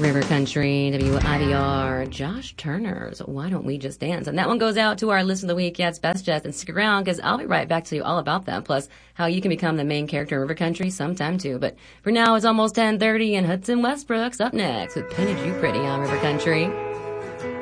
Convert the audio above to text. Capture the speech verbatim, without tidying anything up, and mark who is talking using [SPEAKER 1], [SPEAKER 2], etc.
[SPEAKER 1] River Country, W I B R, Josh Turner's Why Don't We Just Dance? And that one goes out to our Listen of the Week, yeah, it's Best Jess. And stick around, because I'll be right back to you all about that, plus how you can become the main character in River Country sometime too. But for now, it's almost ten thirty, and Hudson Westbrook's up next with Painted You Pretty on River Country.